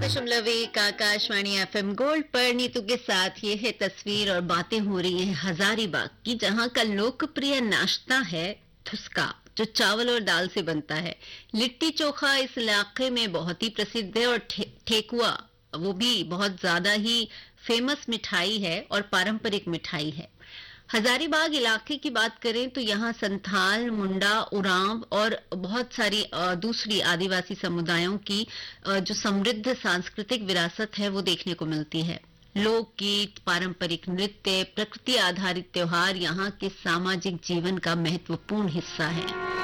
दशमलव एक Akashvani FM gold पर नीतू के साथ ये है तस्वीर और बातें हो रही हैं हजारीबाग की, जहां का लोकप्रिय नाश्ता है थुस्का, जो चावल और दाल से बनता है। लिट्टी चोखा इस इलाके में बहुत ही प्रसिद्ध है और ठेकुआ वो भी बहुत ज्यादा ही फेमस मिठाई है और पारंपरिक मिठाई है। हजारीबाग इलाके की बात करें तो यहाँ संथाल, मुंडा, उरांव और बहुत सारी दूसरी आदिवासी समुदायों की जो समृद्ध सांस्कृतिक विरासत है वो देखने को मिलती है। लोकगीत, पारंपरिक नृत्य, प्रकृति आधारित त्योहार यहाँ के सामाजिक जीवन का महत्वपूर्ण हिस्सा है।